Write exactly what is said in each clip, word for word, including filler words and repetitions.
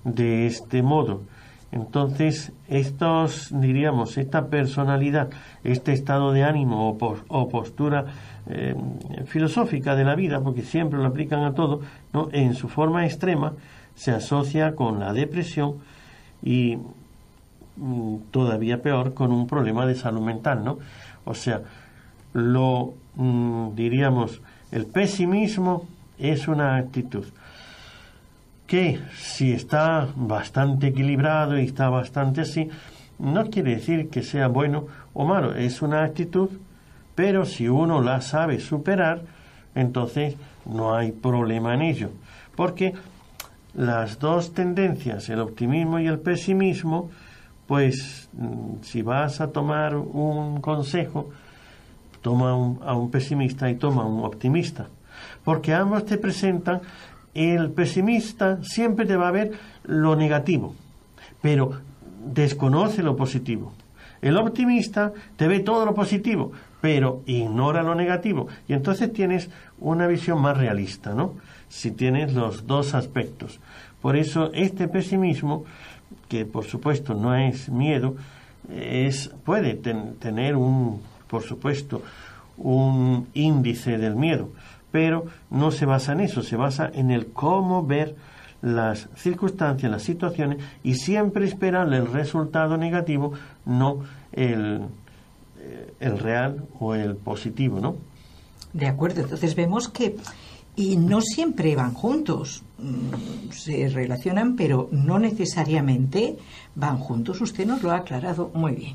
de este modo. Entonces, estos, diríamos, esta personalidad, este estado de ánimo o, por, o postura eh, filosófica de la vida, porque siempre lo aplican a todo, ¿no?, en su forma extrema se asocia con la depresión y mm, todavía peor con un problema de salud mental, ¿no? O sea, lo mm, diríamos, el pesimismo es una actitud que, si está bastante equilibrado y está bastante así, no quiere decir que sea bueno o malo, es una actitud, pero si uno la sabe superar, entonces no hay problema en ello, porque las dos tendencias, el optimismo y el pesimismo, pues si vas a tomar un consejo, toma un, a un pesimista y toma a un optimista, porque ambos te presentan. El pesimista siempre te va a ver lo negativo, pero desconoce lo positivo. El optimista te ve todo lo positivo, pero ignora lo negativo. Y entonces tienes una visión más realista, ¿no? Si tienes los dos aspectos. Por eso este pesimismo, que por supuesto no es miedo, es puede ten, tener un, por supuesto, un índice del miedo, pero no se basa en eso, se basa en el cómo ver las circunstancias, las situaciones, y siempre esperar el resultado negativo, no el, el real o el positivo, ¿no? De acuerdo, entonces vemos que, y no siempre van juntos, se relacionan, pero no necesariamente van juntos. Usted nos lo ha aclarado muy bien.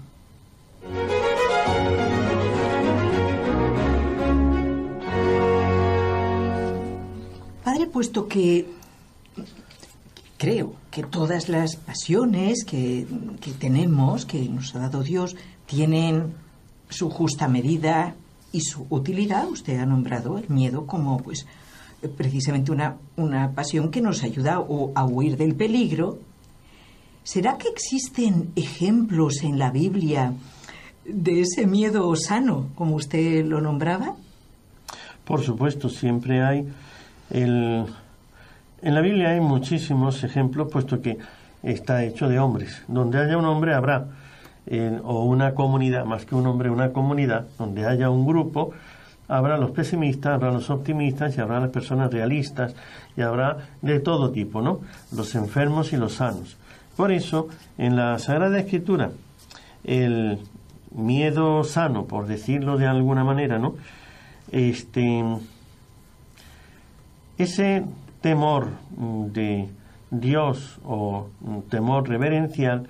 Padre, puesto que creo que todas las pasiones que, que tenemos, que nos ha dado Dios, tienen su justa medida y su utilidad, usted ha nombrado el miedo como pues precisamente una, una pasión que nos ayuda a huir del peligro. ¿Será que existen ejemplos en la Biblia de ese miedo sano, como usted lo nombraba? Por supuesto, siempre hay. El, en la Biblia hay muchísimos ejemplos, puesto que está hecho de hombres. Donde haya un hombre habrá, eh, o una comunidad, más que un hombre, una comunidad, donde haya un grupo, habrá los pesimistas, habrá los optimistas y habrá las personas realistas y habrá de todo tipo, ¿no? Los enfermos y los sanos. Por eso, en la Sagrada Escritura, el miedo sano, por decirlo de alguna manera, ¿no? Este... Ese temor de Dios o temor reverencial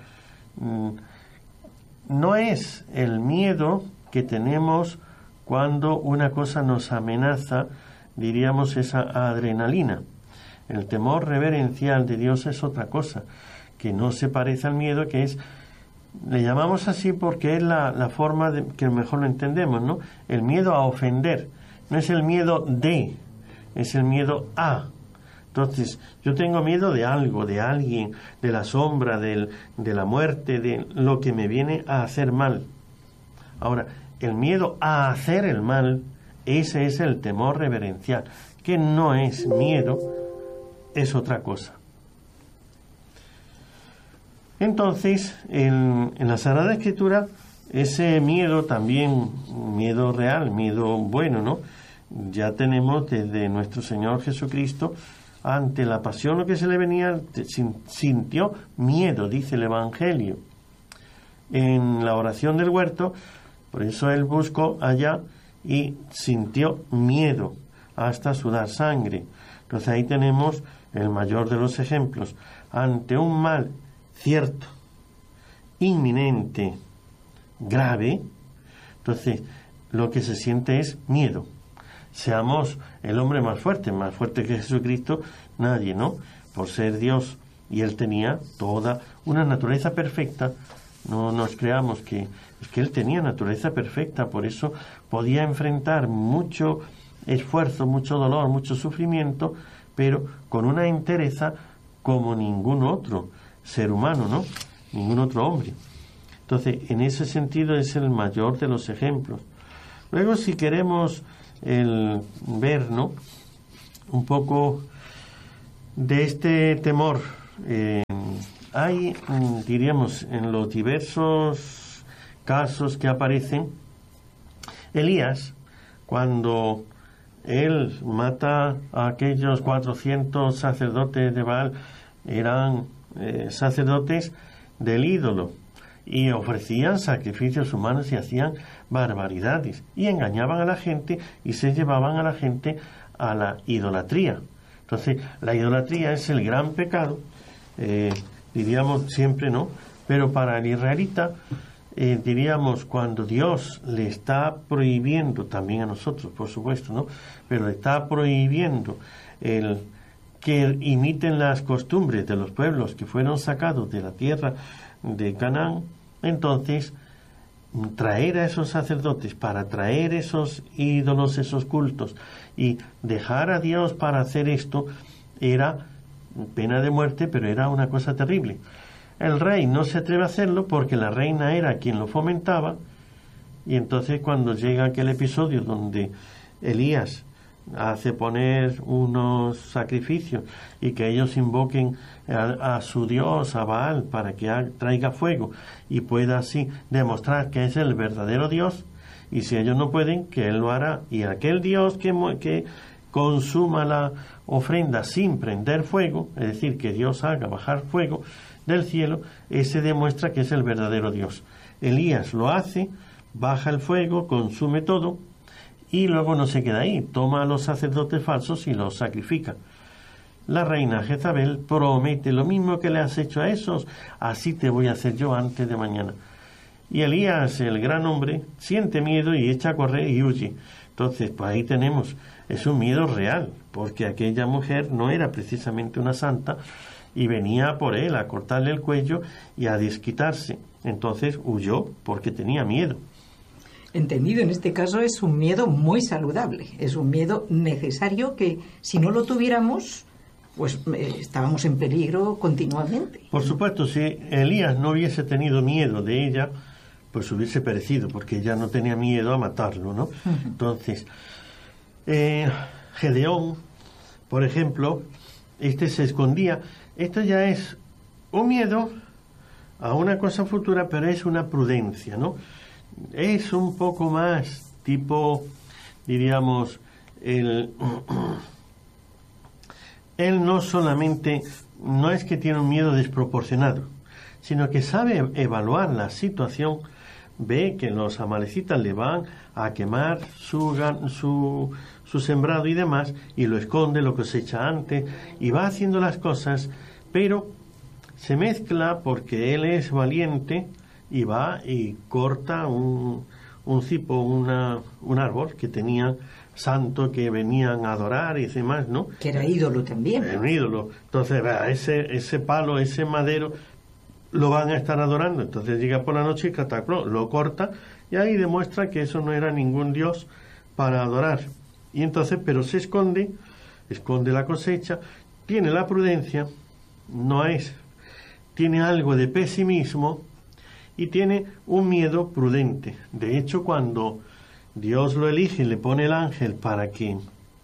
no es el miedo que tenemos cuando una cosa nos amenaza, diríamos esa adrenalina. El temor reverencial de Dios es otra cosa, que no se parece al miedo, que es, le llamamos así porque es la, la forma de, que mejor lo entendemos, ¿no? El miedo a ofender, no es el miedo de, es el miedo a. Entonces, yo tengo miedo de algo, de alguien, de la sombra, del, de la muerte, de lo que me viene a hacer mal. Ahora, el miedo a hacer el mal, ese es el temor reverencial, que no es miedo, es otra cosa. Entonces, en, en la Sagrada Escritura, ese miedo también, miedo real, miedo bueno, ¿no? Ya tenemos desde nuestro Señor Jesucristo, ante la pasión lo que se le venía, sintió miedo, dice el Evangelio. En la oración del huerto, por eso él buscó allá y sintió miedo hasta sudar sangre. Entonces ahí tenemos el mayor de los ejemplos. Ante un mal cierto, inminente, grave, entonces lo que se siente es miedo. Seamos el hombre más fuerte, más fuerte que Jesucristo, nadie, ¿no? Por ser Dios, y él tenía toda una naturaleza perfecta. No nos creamos que es que él tenía naturaleza perfecta, por eso podía enfrentar mucho esfuerzo, mucho dolor, mucho sufrimiento, pero con una entereza como ningún otro ser humano, ¿no? Ningún otro hombre. Entonces, en ese sentido es el mayor de los ejemplos. Luego, si queremos el ver, ¿no?, un poco de este temor eh, hay, diríamos, en los diversos casos que aparecen, Elías, cuando él mata a aquellos cuatrocientos sacerdotes de Baal, eran eh, sacerdotes del ídolo y ofrecían sacrificios humanos y hacían barbaridades y engañaban a la gente y se llevaban a la gente a la idolatría. Entonces, la idolatría es el gran pecado, eh, diríamos siempre, ¿no? Pero para el israelita, eh, diríamos, cuando Dios le está prohibiendo, también a nosotros, por supuesto, ¿no? Pero le está prohibiendo el que imiten las costumbres de los pueblos que fueron sacados de la tierra de Canaán, entonces traer a esos sacerdotes para traer esos ídolos, esos cultos, y dejar a Dios para hacer esto, era pena de muerte, pero era una cosa terrible. El rey no se atreve a hacerlo porque la reina era quien lo fomentaba, y entonces cuando llega aquel episodio donde Elías hace poner unos sacrificios y que ellos invoquen a, a su Dios, a Baal, para que ha, traiga fuego y pueda así demostrar que es el verdadero Dios, y si ellos no pueden, que él lo hará, y aquel Dios que, que consuma la ofrenda sin prender fuego, es decir, que Dios haga bajar fuego del cielo, ese demuestra que es el verdadero Dios. Elías lo hace, baja el fuego, consume todo, y luego no se queda ahí, toma a los sacerdotes falsos y los sacrifica. La reina Jezabel promete lo mismo que le has hecho a esos, así te voy a hacer yo antes de mañana. Y Elías, el gran hombre, siente miedo y echa a correr y huye. Entonces, pues ahí tenemos, es un miedo real, porque aquella mujer no era precisamente una santa y venía por él a cortarle el cuello y a desquitarse. Entonces huyó porque tenía miedo. Entendido, en este caso es un miedo muy saludable, es un miedo necesario que si no lo tuviéramos, pues eh, estábamos en peligro continuamente. Por supuesto, si Elías no hubiese tenido miedo de ella, pues hubiese perecido, porque ella no tenía miedo a matarlo, ¿no? Uh-huh. Entonces, eh, Gedeón, por ejemplo, este se escondía. Esto ya es un miedo a una cosa futura, pero es una prudencia, ¿no? Es un poco más tipo, diríamos, el, él no solamente, no es que tiene un miedo desproporcionado, sino que sabe evaluar la situación, ve que los amalecitas le van a quemar su, su, su sembrado y demás, y lo esconde, lo cosecha antes, y va haciendo las cosas, pero se mezcla porque él es valiente, y va y corta un, un cipo, una, un árbol que tenía santo que venían a adorar y demás, ¿no? Que era ídolo también. Era un ídolo. Entonces, ese, ese palo, ese madero, lo van a estar adorando. Entonces llega por la noche y catacló, lo corta, y ahí demuestra que eso no era ningún dios para adorar. Y entonces, pero se esconde, esconde la cosecha, tiene la prudencia, no es, tiene algo de pesimismo, y tiene un miedo prudente. De hecho, cuando Dios lo elige y le pone el ángel para que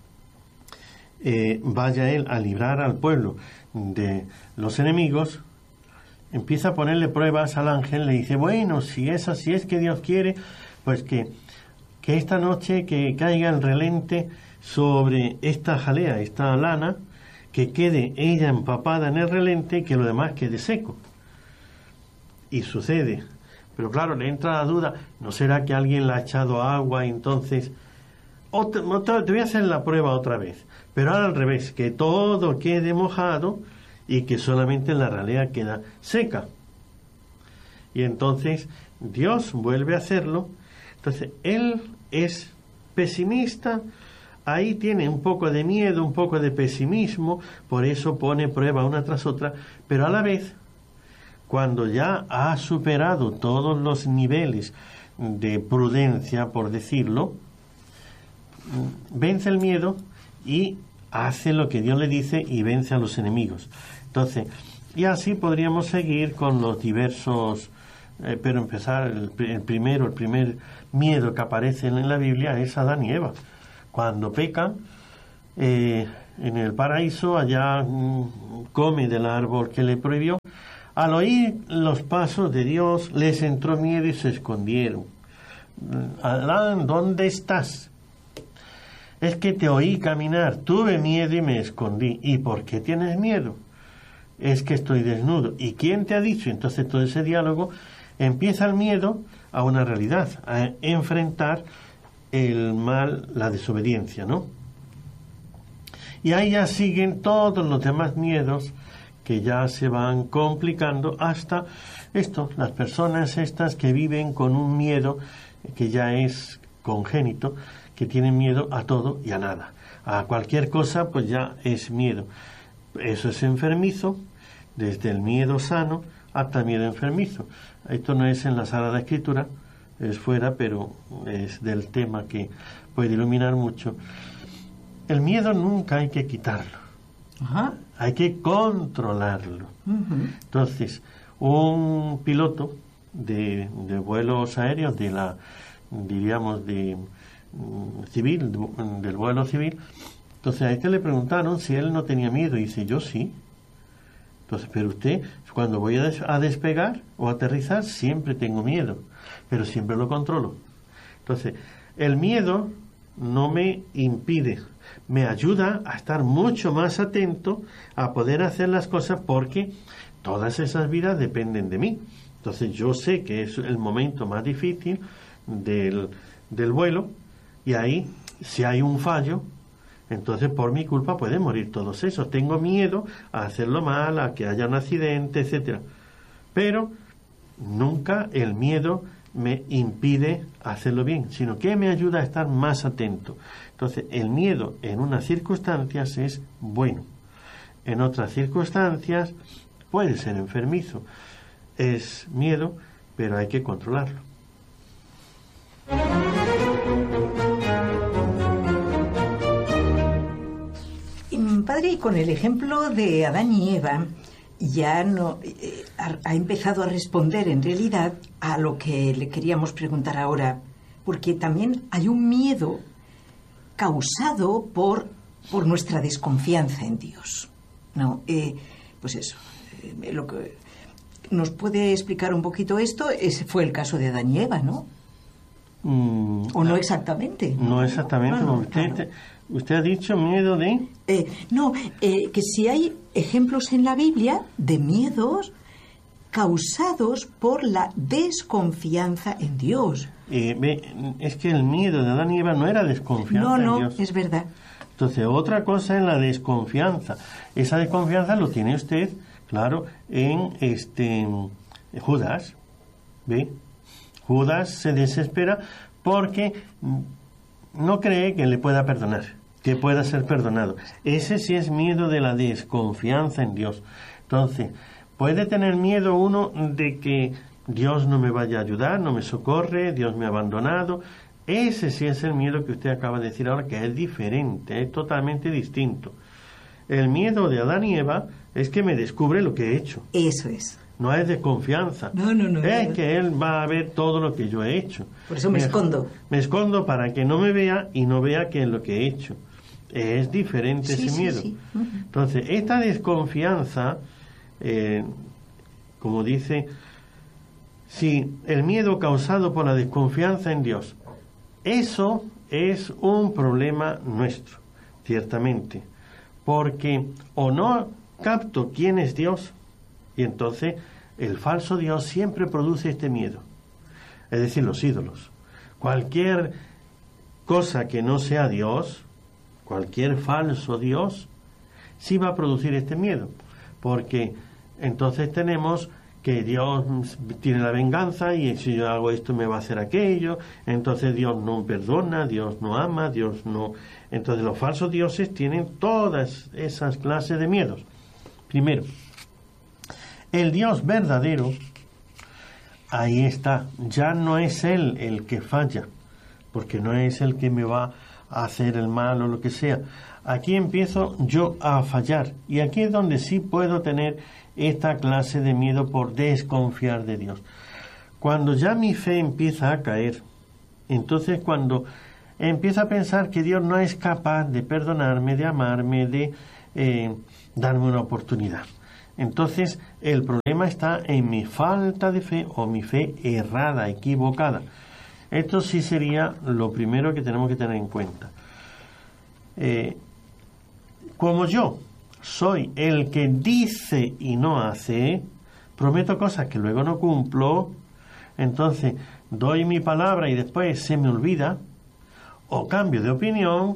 eh, vaya él a librar al pueblo de los enemigos, empieza a ponerle pruebas al ángel, le dice, bueno, si es así, es que Dios quiere, pues que, que esta noche que caiga el relente sobre esta jalea, esta lana, que quede ella empapada en el relente y que lo demás quede seco. Y sucede, pero claro, le entra la duda, ¿no será que alguien le ha echado agua y entonces otra, otra, te voy a hacer la prueba otra vez, pero ahora al revés, que todo quede mojado y que solamente la ralea queda seca? Y entonces Dios vuelve a hacerlo. Entonces él es pesimista, ahí tiene un poco de miedo, un poco de pesimismo, por eso pone prueba una tras otra, pero a la vez, cuando ya ha superado todos los niveles de prudencia, por decirlo, vence el miedo y hace lo que Dios le dice y vence a los enemigos. Entonces, y así podríamos seguir con los diversos, eh, pero empezar el, el primero, el primer miedo que aparece en la Biblia es Adán y Eva. Cuando pecan eh, en el paraíso, allá mm, come del árbol que le prohibió. Al oír los pasos de Dios, les entró miedo y se escondieron. Adán, ¿dónde estás? Es que te oí caminar, tuve miedo y me escondí. ¿Y por qué tienes miedo? Es que estoy desnudo. ¿Y quién te ha dicho? Entonces todo ese diálogo empieza el miedo a una realidad, a enfrentar el mal, la desobediencia, ¿no? Y ahí ya siguen todos los demás miedos que ya se van complicando hasta esto, las personas estas que viven con un miedo que ya es congénito, que tienen miedo a todo y a nada. A cualquier cosa pues ya es miedo. Eso es enfermizo, desde el miedo sano hasta el miedo enfermizo. Esto no es en la Sagrada Escritura, es fuera, pero es del tema que puede iluminar mucho. El miedo nunca hay que quitarlo. Ajá. Hay que controlarlo. Uh-huh. Entonces, un piloto de, de vuelos aéreos, de la, diríamos, de um, civil, de, del vuelo civil, entonces a este le preguntaron si él no tenía miedo, y dice, yo sí. Entonces, pero usted, cuando voy a, des- a despegar o a aterrizar, siempre tengo miedo, pero siempre lo controlo. Entonces, el miedo no me impide, me ayuda a estar mucho más atento a poder hacer las cosas, porque todas esas vidas dependen de mí. Entonces yo sé que es el momento más difícil del, del vuelo, y ahí si hay un fallo, entonces por mi culpa pueden morir todos esos. Tengo miedo a hacerlo mal, a que haya un accidente, etcétera. Pero nunca el miedo me impide hacerlo bien, sino que me ayuda a estar más atento. Entonces, el miedo en unas circunstancias es bueno. En otras circunstancias puede ser enfermizo. Es miedo, pero hay que controlarlo. Padre, y con el ejemplo de Adán y Eva, ya no eh, ha, ha empezado a responder en realidad a lo que le queríamos preguntar ahora, porque también hay un miedo causado por, por nuestra desconfianza en Dios, ¿no? Eh, pues eso, eh, lo que nos puede explicar un poquito esto. Ese fue el caso de Adán y Eva, ¿no? Mm, ¿O no exactamente? No exactamente, Claro, usted, claro. usted ha dicho miedo de... Eh, no, eh, que si hay ejemplos en la Biblia de miedos causados por la desconfianza en Dios. Eh, ve, es que el miedo de Adán y Eva no era desconfianza No, no, en Dios. es verdad. Entonces, otra cosa es la desconfianza. Esa desconfianza lo tiene usted, claro, en este Judas. ¿Ve? Judas se desespera porque no cree que le pueda perdonar, que pueda ser perdonado. Ese sí es miedo de la desconfianza en Dios. Entonces, puede tener miedo uno de que Dios no me vaya a ayudar, no me socorre, Dios me ha abandonado. Ese sí es el miedo que usted acaba de decir ahora, que es diferente, es totalmente distinto. El miedo de Adán y Eva es que me descubre lo que he hecho. Eso es. No es desconfianza. No, no, no. Es no. que él va a ver todo lo que yo he hecho. Por eso me, me escondo. Me escondo para que no me vea y no vea qué es lo que he hecho. Es diferente sí, ese sí, miedo. Sí. Uh-huh. Entonces, esta desconfianza, eh, como dice, si el miedo causado por la desconfianza en Dios, eso es un problema nuestro, ciertamente, porque o no capto quién es Dios, y entonces el falso Dios siempre produce este miedo, es decir, los ídolos. Cualquier cosa que no sea Dios, cualquier falso Dios, sí va a producir este miedo, porque entonces tenemos que Dios tiene la venganza, y si yo hago esto me va a hacer aquello, entonces Dios no perdona, Dios no ama, Dios no... Entonces los falsos dioses tienen todas esas clases de miedos. Primero, el Dios verdadero, ahí está, ya no es Él el que falla, porque no es el que me va a hacer el mal o lo que sea. Aquí empiezo yo a fallar, y aquí es donde sí puedo tener esta clase de miedo por desconfiar de Dios. Cuando ya mi fe empieza a caer, entonces cuando empiezo a pensar que Dios no es capaz de perdonarme, de amarme, de eh, darme una oportunidad, entonces el problema problema está en mi falta de fe o mi fe errada, equivocada. Esto sí sería lo primero que tenemos que tener en cuenta. Eh, como yo soy el que dice y no hace, prometo cosas que luego no cumplo, entonces doy mi palabra y después se me olvida, o cambio de opinión,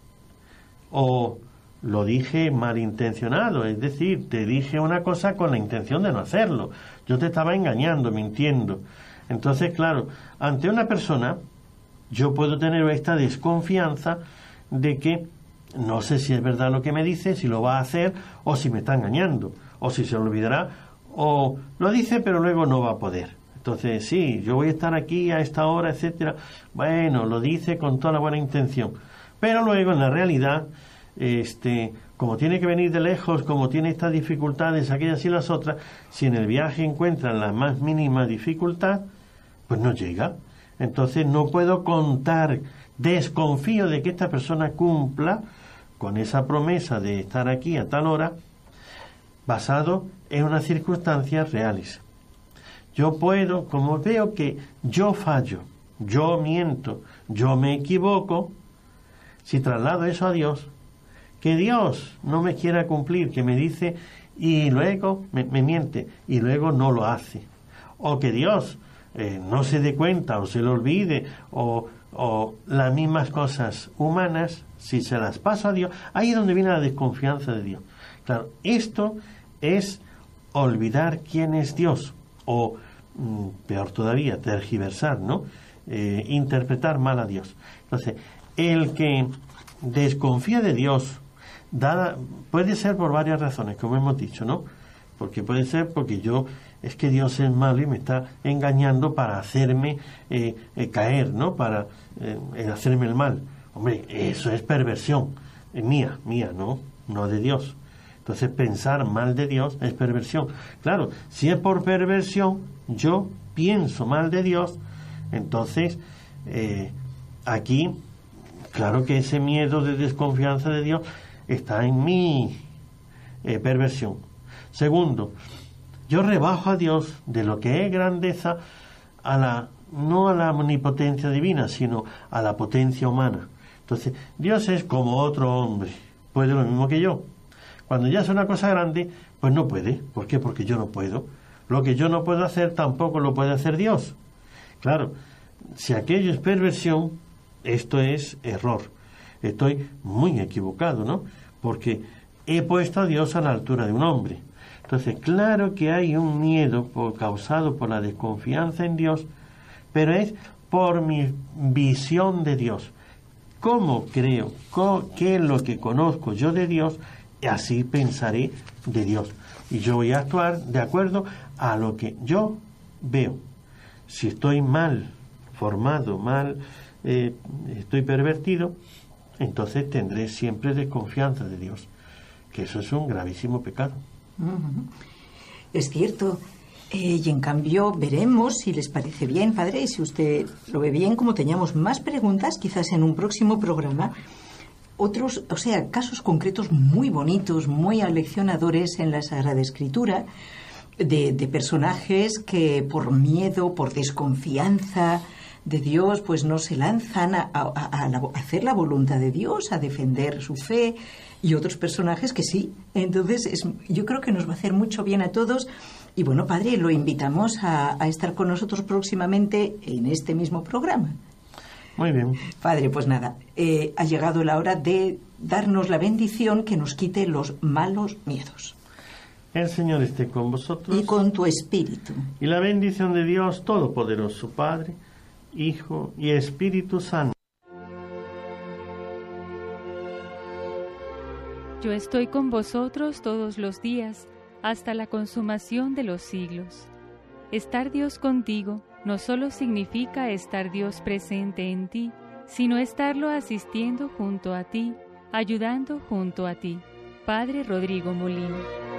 o lo dije malintencionado, es decir, te dije una cosa con la intención de no hacerlo. Yo te estaba engañando, mintiendo. Entonces, claro, ante una persona yo puedo tener esta desconfianza de que no sé si es verdad lo que me dice, si lo va a hacer o si me está engañando, o si se lo olvidará, o lo dice pero luego no va a poder. Entonces, sí, yo voy a estar aquí a esta hora, etcétera. Bueno, lo dice con toda la buena intención, pero luego en la realidad, este, como tiene que venir de lejos, como tiene estas dificultades, aquellas y las otras, si en el viaje encuentran la más mínima dificultad, pues no llega. Entonces no puedo contar, desconfío de que esta persona cumpla con esa promesa de estar aquí a tal hora, basado en unas circunstancias reales. Yo puedo, como veo que yo fallo, yo miento, yo me equivoco, si traslado eso a Dios, que Dios no me quiera cumplir, que me dice y luego me, me miente y luego no lo hace, o que Dios eh, no se dé cuenta o se lo olvide, o, o las mismas cosas humanas, si se las paso a Dios, ahí es donde viene la desconfianza de Dios. Claro, esto es olvidar quién es Dios, o mm, peor todavía, tergiversar, ¿no? Eh, interpretar mal a Dios. Entonces, el que desconfía de Dios, dada, puede ser por varias razones, como hemos dicho, ¿no? Porque puede ser porque yo, es que Dios es malo y me está engañando para hacerme eh, eh, caer, ¿no? Para eh, hacerme el mal. Hombre, eso es perversión, es mía, mía, ¿no? No de Dios. Entonces pensar mal de Dios es perversión. Claro, si es por perversión, yo pienso mal de Dios, entonces eh, aquí, claro que ese miedo de desconfianza de Dios está en mi eh, perversión. Segundo, yo rebajo a Dios de lo que es grandeza a la, no a la omnipotencia divina, sino a la potencia humana. Entonces, Dios es como otro hombre, puede lo mismo que yo. Cuando ya es una cosa grande, pues no puede. ¿Por qué? Porque yo no puedo. Lo que yo no puedo hacer tampoco lo puede hacer Dios. Claro, si aquello es perversión, esto es error. Estoy muy equivocado, ¿no? Porque he puesto a Dios a la altura de un hombre. Entonces, claro que hay un miedo por, causado por la desconfianza en Dios, pero es por mi visión de Dios. ¿Cómo creo? ¿Qué es lo que conozco yo de Dios? Así pensaré de Dios. Y yo voy a actuar de acuerdo a lo que yo veo. Si estoy mal formado, mal, eh, estoy pervertido, entonces tendré siempre desconfianza de Dios, que eso es un gravísimo pecado. Uh-huh. Es cierto. Eh, y en cambio veremos, si les parece bien, padre, y si usted lo ve bien, como teníamos más preguntas, quizás en un próximo programa, otros, o sea, casos concretos muy bonitos, muy aleccionadores en la Sagrada Escritura, de, de personajes que por miedo, por desconfianza de Dios, pues no se lanzan a, a, a, la, a hacer la voluntad de Dios, a defender su fe, y otros personajes que sí. Entonces, es, yo creo que nos va a hacer mucho bien a todos. Y bueno, padre, lo invitamos a, a estar con nosotros próximamente en este mismo programa. Muy bien. Padre, pues nada, eh, ha llegado la hora de darnos la bendición que nos quite los malos miedos. El Señor esté con vosotros. Y con tu espíritu. Y la bendición de Dios Todopoderoso, Padre, Hijo y Espíritu Santo. Yo estoy con vosotros todos los días, hasta la consumación de los siglos. Estar Dios contigo no solo significa estar Dios presente en ti, sino estarlo asistiendo junto a ti, ayudando junto a ti. Padre Rodrigo Molina.